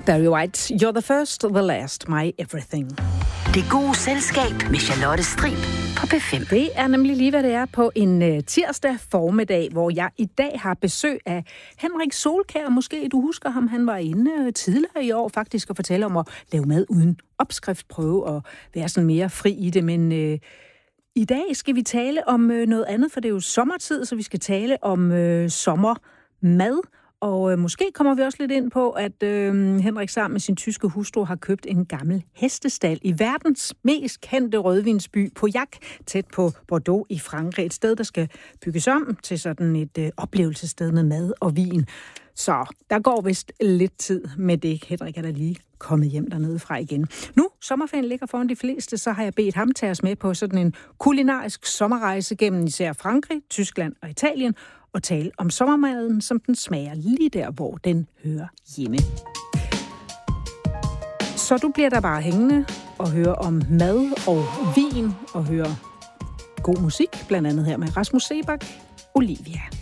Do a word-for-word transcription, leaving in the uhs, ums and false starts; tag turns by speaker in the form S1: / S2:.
S1: Barry White, You're the first, the last, my everything.
S2: Det gode selskab med Charlotte Strib på P fem.
S1: Det er nemlig lige, hvad det er på en uh, tirsdag formiddag, hvor jeg i dag har besøg af Henrik Solkjær. Måske du husker ham, han var inde uh, tidligere i år faktisk og fortælle om at lave mad uden opskrift, prøve og være sådan mere fri i det. Men uh, i dag skal vi tale om uh, noget andet, for det er jo sommertid, så vi skal tale om uh, sommermad. Og øh, måske kommer vi også lidt ind på, at øh, Henrik sammen med sin tyske hustru har købt en gammel hestestal i verdens mest kendte rødvinsby, Pauillac, tæt på Bordeaux i Frankrig. Et sted, der skal bygges om til sådan et øh, oplevelsessted med mad og vin. Så der går vist lidt tid med det. Henrik er da lige kommet hjem dernede fra igen. Nu, sommerferien ligger foran de fleste, så har jeg bedt ham tage os med på sådan en kulinarisk sommerrejse gennem især Frankrig, Tyskland og Italien, og tale om sommermaden, som den smager lige der, hvor den hører hjemme. Så du bliver der bare hængende og hører om mad og vin og hører god musik, blandt andet her med Rasmus Seebach, Olivia.